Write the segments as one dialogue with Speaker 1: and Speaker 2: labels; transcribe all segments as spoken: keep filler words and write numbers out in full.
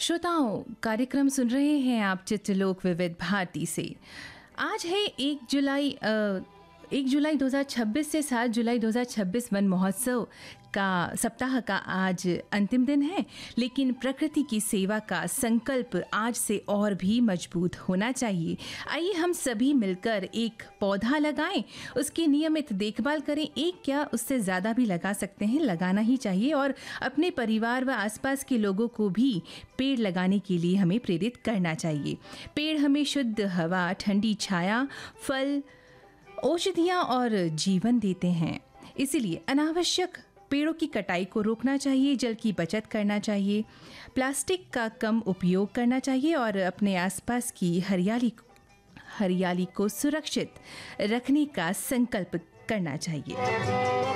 Speaker 1: श्रोताओं, कार्यक्रम सुन रहे हैं आप चित्रलोक विविध भारती से। आज है एक जुलाई अ, एक जुलाई दो हज़ार छब्बीस से सात जुलाई दो हज़ार छब्बीस वन महोत्सव का सप्ताह का आज अंतिम दिन है, लेकिन प्रकृति की सेवा का संकल्प आज से और भी मजबूत होना चाहिए। आइए हम सभी मिलकर एक पौधा लगाएं, उसकी नियमित देखभाल करें। एक क्या, उससे ज़्यादा भी लगा सकते हैं, लगाना ही चाहिए। और अपने परिवार व आसपास के लोगों को भी पेड़ लगाने के लिए हमें प्रेरित करना चाहिए। पेड़ हमें शुद्ध हवा, ठंडी छाया, फल, औषधियाँ और जीवन देते हैं। इसीलिए अनावश्यक पेड़ों की कटाई को रोकना चाहिए, जल की बचत करना चाहिए, प्लास्टिक का कम उपयोग करना चाहिए और अपने आसपास की हरियाली हरियाली को सुरक्षित रखने का संकल्प करना चाहिए।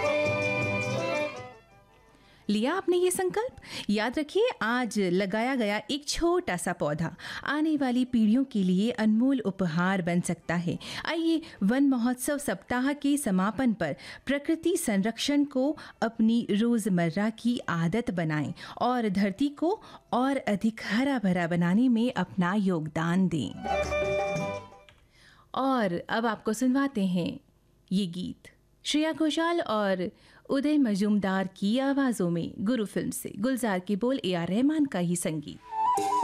Speaker 1: लिया आपने ये संकल्प? याद रखिए, आज लगाया गया एक छोटा सा पौधा आने वाली पीढ़ियों के लिए अनमोल उपहार बन सकता है। आइए वन महोत्सव सप्ताह के समापन पर प्रकृति संरक्षण को अपनी रोजमर्रा की आदत बनाएं और धरती को और अधिक हरा भरा बनाने में अपना योगदान दें। और अब आपको सुनवाते हैं ये गीत श्रेया घोषाल और उदय मजूमदार की आवाज़ों में। गुरु फिल्म से गुलजार के बोल, ए आर रहमान का ही संगीत।